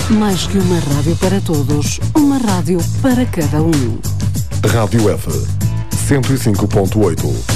Mais que uma rádio para todos, uma rádio para cada um. Rádio F 105.8